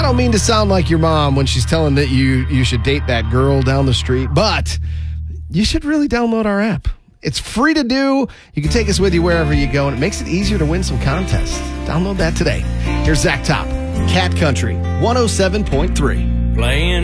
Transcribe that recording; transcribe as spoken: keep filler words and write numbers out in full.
don't mean to sound like your mom when she's telling that you, you should date that girl down the street, but you should really download our app. It's free to do. You can take us with you wherever you go, and it makes it easier to win some contests. Download that today. Here's Zach Top, Cat Country one oh seven point three. Playing